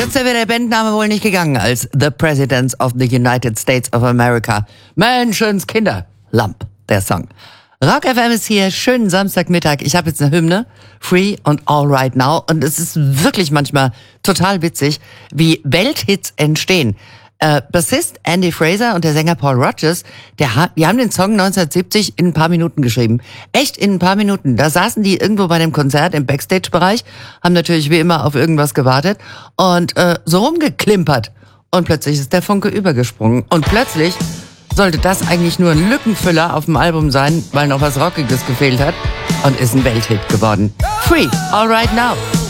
Kürzer wäre der Bandname wohl nicht gegangen als The Presidents of the United States of America. Menschenskinder. Lump, der Song. Rock FM ist hier, schönen Samstagmittag. Ich habe jetzt eine Hymne, Free und All Right Now. Und es ist wirklich manchmal total witzig, wie Welthits entstehen. Bassist Andy Fraser und der Sänger Paul Rodgers, die haben den Song 1970 in ein paar Minuten geschrieben. Echt in ein paar Minuten. Da saßen die irgendwo bei dem Konzert im Backstage-Bereich, haben natürlich wie immer auf irgendwas gewartet und so rumgeklimpert. Und plötzlich ist der Funke übergesprungen. Und plötzlich sollte das eigentlich nur ein Lückenfüller auf dem Album sein, weil noch was Rockiges gefehlt hat und ist ein Welthit geworden. Free, All Right Now.